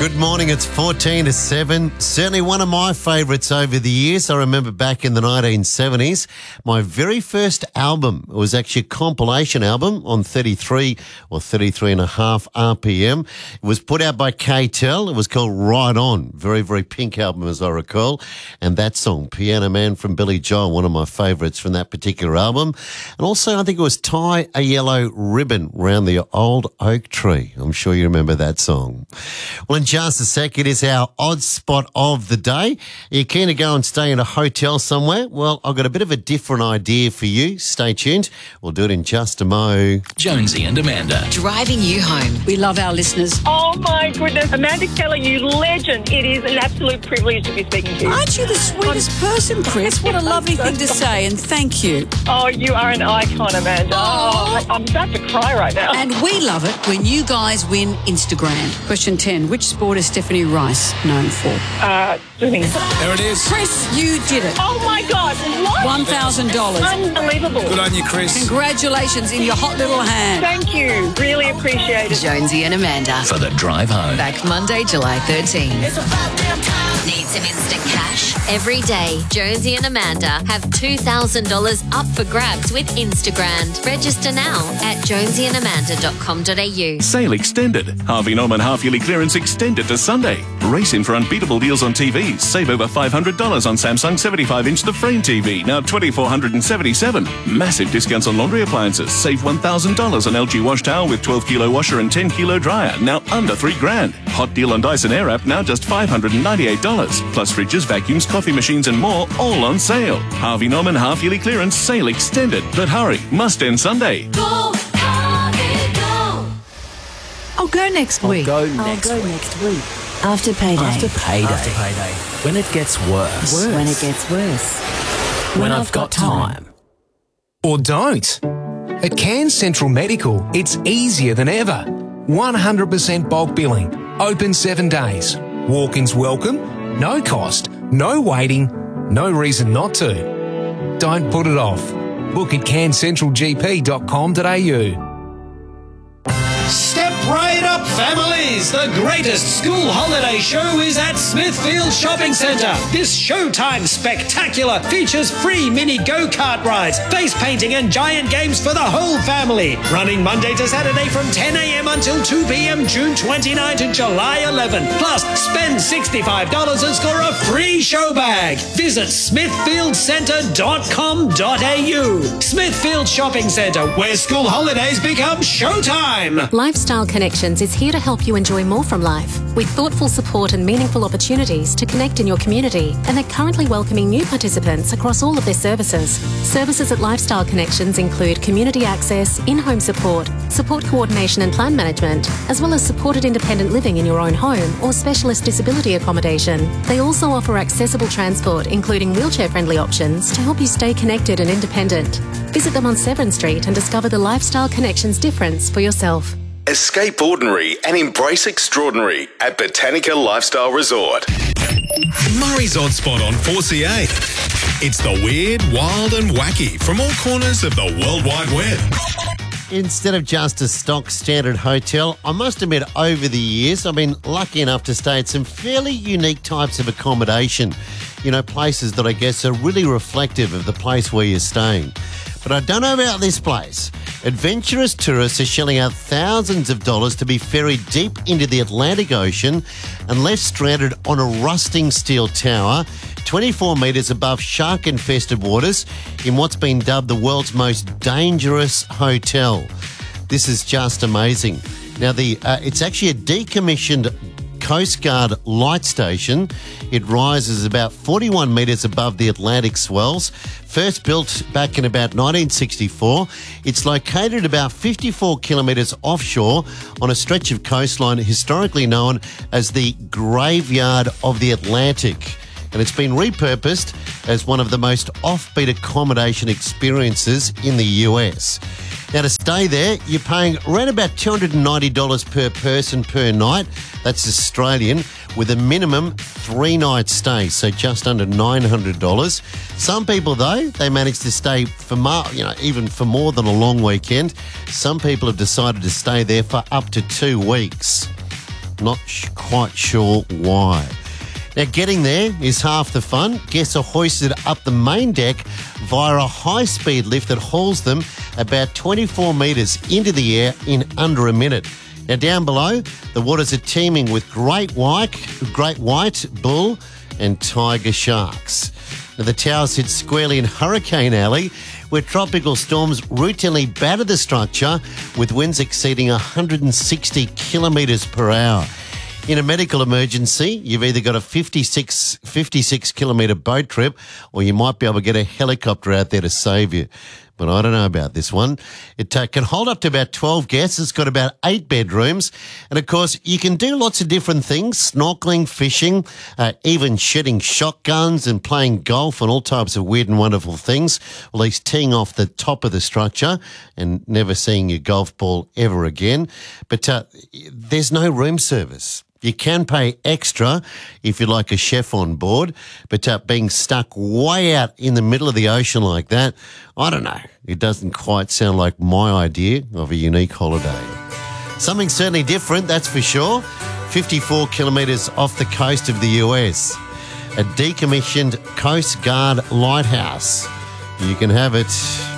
Good morning, it's 14 to 7. Certainly one of my favourites over the years. I remember back in the 1970s, my very first album was actually a compilation album on 33 or 33 and a half RPM. It was put out by K-Tel. It was called Right On. Very, very pink album as I recall. And that song, Piano Man from Billy Joel, one of my favourites from that particular album. And also I think it was Tie a Yellow Ribbon Round the Old Oak Tree. I'm sure you remember that song. Well, in just a sec, it is our odd spot of the day. Are you keen to go and stay in a hotel somewhere? Well, I've got a bit of a different idea for you. Stay tuned. We'll do it in just a mo. Jonesy and Amanda. Driving you home. We love our listeners. Oh my goodness, Amanda Keller, you legend. It is an absolute privilege to be speaking to you. Aren't you the sweetest person, Chris? What a lovely thing to say, and thank you. Oh, you are an icon, Amanda. Oh, I'm about to cry right now. And we love it when you guys win Instagram. Question 10. Which sport is Stephanie Rice known for? Swimming. There it is. Chris, you did it. Oh my God, what? $1,000. Unbelievable. Good on you, Chris. Congratulations in your hot little hand. Thank you. Really appreciate it. Jonesy and Amanda. For the drive home. Back Monday, July 13. Need some instant cash? Every day, Jonesy and Amanda have $2,000 up for grabs with Instagram. Register now at jonesyandamanda.com.au. Sale extended. Harvey Norman half-yearly clearance extended to Sunday. Race in for unbeatable deals on TVs. Save over $500 on Samsung 75-inch The Frame TV, now $2,477. Massive discounts on laundry appliances. Save $1,000 on LG wash towel with 12-kilo washer and 10-kilo dryer, now under $3,000. Hot deal on Dyson Airwrap, now just $598. Plus fridges, vacuums, coffee machines and more, all on sale. Harvey Norman half-yearly clearance sale extended. But hurry, must end Sunday. Go, Harvey, go! I'll go next week. I'll go next week. After payday. After payday. When it gets worse. When it gets worse. When I've got time. Or don't. At Cairns Central Medical, it's easier than ever. 100% bulk billing. Open 7 days. Walk-ins welcome. No cost. No waiting. No reason not to. Don't put it off. Book at cairnscentralgp.com.au. Step right up, families! The greatest school holiday show is at Smithfield Shopping Centre. This Showtime Spectacular features free mini go-kart rides, face painting and giant games for the whole family. Running Monday to Saturday from 10 a.m. until 2 p.m. June 29 to July 11. Plus, spend $65 and score a free show bag. Visit smithfieldcentre.com.au. Smithfield Shopping Centre, where school holidays become showtime. Lifestyle Connections is here to help you enjoy more from life with thoughtful support and meaningful opportunities to connect in your community, and they're currently welcoming new participants across all of their services. Services at Lifestyle Connections include community access, in-home support coordination and plan management, as well as supported independent living in your own home or specialist disability accommodation. They also offer accessible transport, including wheelchair-friendly options to help you stay connected and independent. Visit them on Severn Street and discover the Lifestyle Connections difference for yourself. Escape ordinary and embrace extraordinary at Botanica Lifestyle Resort. Murray's Odd Spot on 4CA. It's the weird, wild and wacky from all corners of the World Wide Web. Instead of just a stock standard hotel, I must admit over the years I've been lucky enough to stay at some fairly unique types of accommodation. You know, places that I guess are really reflective of the place where you're staying. But I don't know about this place. Adventurous tourists are shelling out thousands of dollars to be ferried deep into the Atlantic Ocean and left stranded on a rusting steel tower 24 metres above shark-infested waters in what's been dubbed the world's most dangerous hotel. This is just amazing. Now, it's actually a decommissioned Coast Guard light station. It rises about 41 metres above the Atlantic swells. First built back in about 1964, it's located about 54 kilometres offshore on a stretch of coastline historically known as the Graveyard of the Atlantic. And it's been repurposed as one of the most offbeat accommodation experiences in the US. Now, to stay there, you're paying around about $290 per person per night. That's Australian, with a minimum 3-night stay, so just under $900. Some people, though, they manage to stay for even for more than a long weekend. Some people have decided to stay there for up to 2 weeks. Not quite sure why. Now, getting there is half the fun. Guests are hoisted up the main deck via a high-speed lift that hauls them about 24 metres into the air in under a minute. Now, down below, the waters are teeming with great white, bull and tiger sharks. Now, the tower sits squarely in Hurricane Alley, where tropical storms routinely batter the structure with winds exceeding 160 kilometres per hour. In a medical emergency, you've either got a 56 kilometre boat trip, or you might be able to get a helicopter out there to save you. But I don't know about this one. It can hold up to about 12 guests. It's got about 8 bedrooms. And, of course, you can do lots of different things, snorkeling, fishing, even shooting shotguns and playing golf and all types of weird and wonderful things, at least teeing off the top of the structure and never seeing your golf ball ever again. But there's no room service. You can pay extra if you're like a chef on board, but being stuck way out in the middle of the ocean like that, I don't know. It doesn't quite sound like my idea of a unique holiday. Something certainly different, that's for sure. 54 kilometres off the coast of the US. A decommissioned Coast Guard lighthouse. You can have it.